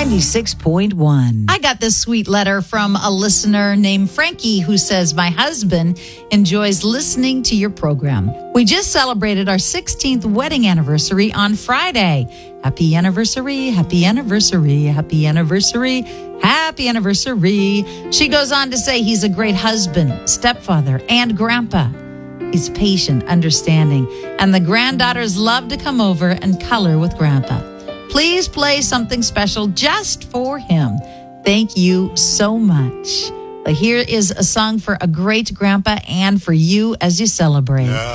96.1. I got this sweet letter from a listener named Frankie who says, my husband enjoys listening to your program. We just celebrated our 16th wedding anniversary on Friday. Happy anniversary, happy anniversary, happy anniversary, happy anniversary. She goes on to say he's a great husband, stepfather, and grandpa. He's patient, understanding, and the granddaughters love to come over and color with grandpa. Please play something special just for him. Thank you so much. Here is a song for a great grandpa and for you as you celebrate.